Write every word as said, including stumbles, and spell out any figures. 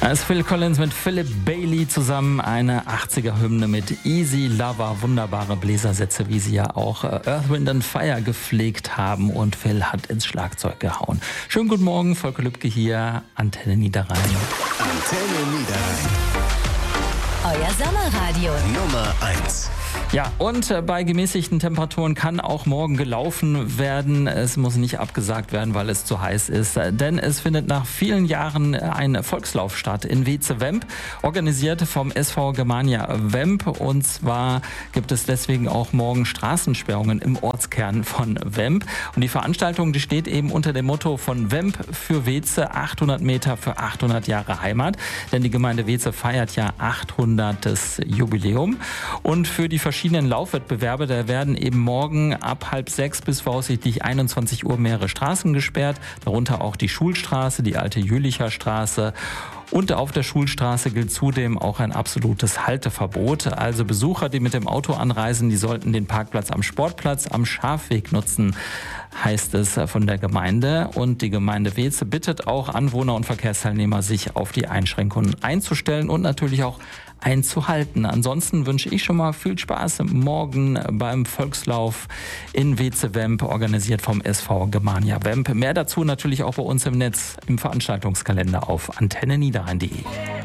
Es ist Phil Collins mit Philip Bailey zusammen, eine achtziger-Hymne mit Easy Lover, wunderbare Bläsersätze, wie sie ja auch Earth, Wind and Fire gepflegt haben, und Phil hat ins Schlagzeug gehauen. Schönen guten Morgen, Volker Lübcke hier, Antenne Niederrhein. Antenne Niederrhein. Euer Sommerradio Nummer eins. Ja, und bei gemäßigten Temperaturen kann auch morgen gelaufen werden. Es muss nicht abgesagt werden, weil es zu heiß ist. Denn es findet nach vielen Jahren ein Volkslauf statt in Weeze-Wemp, organisiert vom S V Germania Wemp. Und zwar gibt es deswegen auch morgen Straßensperrungen im Ortskern von Wemp. Und die Veranstaltung, die steht eben unter dem Motto von Wemp für Weeze, achthundert Meter für achthundert Jahre Heimat. Denn die Gemeinde Weeze feiert ja achthundertes Jubiläum. Und für die verschiedenen Laufwettbewerbe, da werden eben morgen ab halb sechs bis voraussichtlich einundzwanzig Uhr mehrere Straßen gesperrt, darunter auch die Schulstraße, die alte Jülicher Straße. Und auf der Schulstraße gilt zudem auch ein absolutes Halteverbot. Also Besucher, die mit dem Auto anreisen, die sollten den Parkplatz am Sportplatz am Schafweg nutzen, heißt es von der Gemeinde. Und die Gemeinde Weeze bittet auch Anwohner und Verkehrsteilnehmer, sich auf die Einschränkungen einzustellen und natürlich auch einzuhalten. Ansonsten wünsche ich schon mal viel Spaß morgen beim Volkslauf in Weeze-Wemp, organisiert vom S V Germania Wemp. Mehr dazu natürlich auch bei uns im Netz im Veranstaltungskalender auf antenne niederrhein punkt de.